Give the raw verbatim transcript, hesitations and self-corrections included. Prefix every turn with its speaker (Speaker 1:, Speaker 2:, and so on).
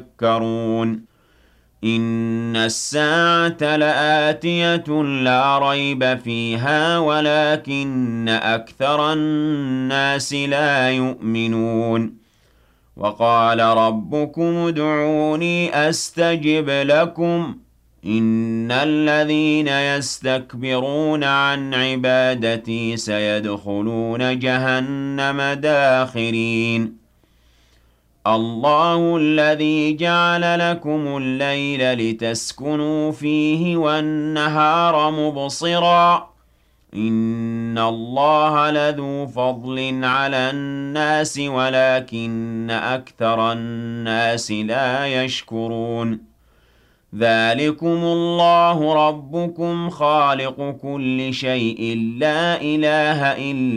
Speaker 1: يتذكرون إن الساعة لآتية لا ريب فيها ولكن أكثر الناس لا يؤمنون وقال ربكم ادعوني أستجب لكم إن الذين يستكبرون عن عبادتي سيدخلون جهنم داخرين الله الذي جعل لكم الليل لتسكنوا فيه والنهار مبصرا إن الله لذو فضل على الناس ولكن أكثر الناس لا يشكرون ذلكم الله ربكم خالق كل شيء لا إله إلا